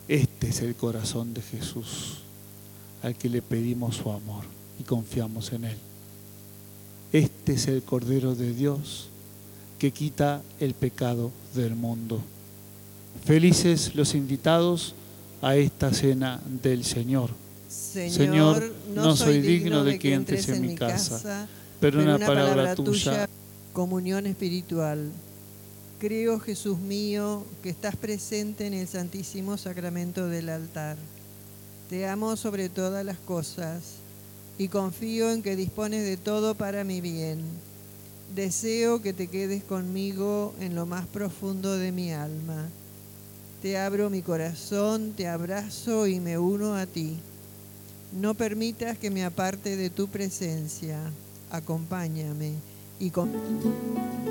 Este es el corazón de Jesús, al que le pedimos su amor y confiamos en Él. Este es el Cordero de Dios que quita el pecado del mundo. Felices los invitados a esta cena del Señor. Señor, no soy digno de que entres en mi casa, pero una palabra tuya. Comunión espiritual. Creo, Jesús mío, que estás presente en el Santísimo Sacramento del altar. Te amo sobre todas las cosas y confío en que dispones de todo para mi bien. Deseo que te quedes conmigo en lo más profundo de mi alma. Te abro mi corazón, te abrazo y me uno a ti. No permitas que me aparte de tu presencia. Acompáñame y